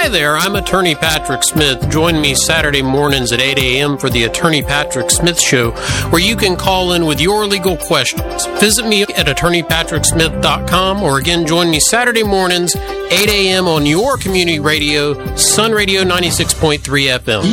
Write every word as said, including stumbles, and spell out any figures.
there, I'm Attorney Patrick Smith. Join me Saturday mornings at eight a.m. for the Attorney Patrick Smith Show, where you can call in with your legal questions. Visit me at attorney patrick smith dot com, or again, join me Saturday mornings, eight a.m. on your community radio, Sun Radio ninety-six point three F M.